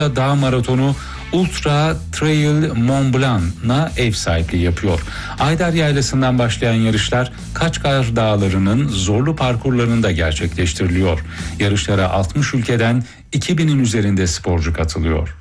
Dağ Maratonu Ultra Trail Mont Blanc'a ev sahipliği yapıyor. Ayder Yaylası'ndan başlayan yarışlar Kaçkar Dağları'nın zorlu parkurlarında gerçekleştiriliyor. Yarışlara 60 ülkeden 2000'in üzerinde sporcu katılıyor.